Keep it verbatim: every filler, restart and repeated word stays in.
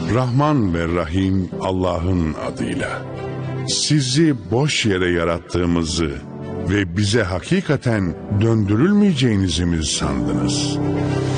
Rahman ve Rahim Allah'ın adıyla. Sizi boş yere yarattığımızı ve bize hakikaten döndürülmeyeceğinizi mi sandınız?